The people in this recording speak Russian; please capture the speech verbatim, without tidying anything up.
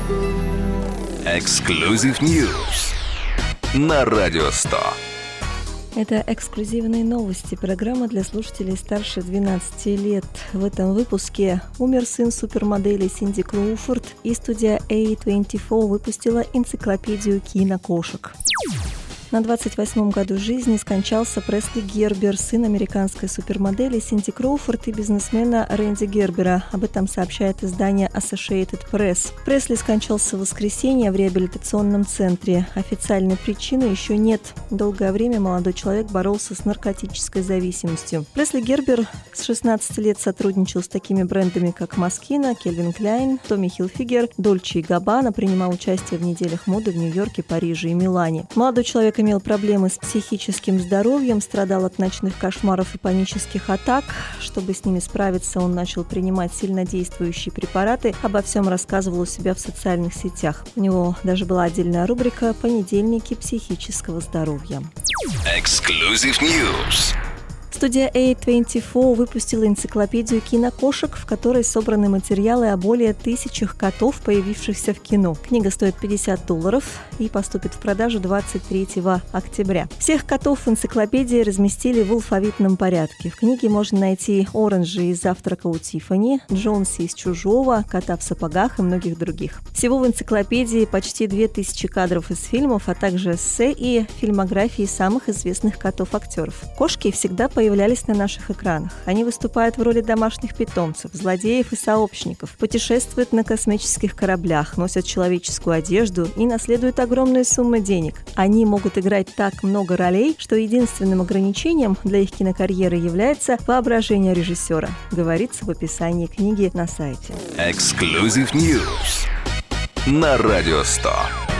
Exclusive News на Радио сто. Это эксклюзивные новости, программа для слушателей старше двенадцати лет. В этом выпуске умер сын супермодели Синди Кроуфорд, и студия эй двадцать четыре выпустила энциклопедию кинокошек. На двадцать восьмом году жизни скончался Пресли Гербер, сын американской супермодели Синди Кроуфорд и бизнесмена Рэнди Гербера. Об этом сообщает издание Associated Press. Пресли скончался в воскресенье в реабилитационном центре. Официальной причины еще нет. Долгое время молодой человек боролся с наркотической зависимостью. Пресли Гербер с шестнадцати лет сотрудничал с такими брендами, как Moschino, Calvin Klein, Tommy Hilfiger, Dolce и Gabbana, принимал участие в неделях моды в Нью-Йорке, Париже и Милане. Молодой человек имел проблемы с психическим здоровьем, страдал от ночных кошмаров и панических атак. Чтобы с ними справиться, он начал принимать сильнодействующие препараты. Обо всем рассказывал у себя в социальных сетях. У него даже была отдельная рубрика «Понедельники психического здоровья». Exclusive News. Студия эй двадцать четыре выпустила энциклопедию кинокошек, в которой собраны материалы о более тысячах котов, появившихся в кино. Книга стоит пятьдесят долларов и поступит в продажу двадцать третьего октября. Всех котов в энциклопедии разместили в алфавитном порядке. В книге можно найти Оранжа из «Завтрака у Тиффани», Джонси из «Чужого», Кота в сапогах и многих других. Всего в энциклопедии почти две тысячи кадров из фильмов, а также эссе и фильмографии самых известных котов-актеров. Кошки всегда появляются появлялись на наших экранах. Они выступают в роли домашних питомцев, злодеев и сообщников, путешествуют на космических кораблях, носят человеческую одежду и наследуют огромные суммы денег. Они могут играть так много ролей, что единственным ограничением для их кинокарьеры является воображение режиссера, говорится в описании книги на сайте. Exclusive News на Радио сто.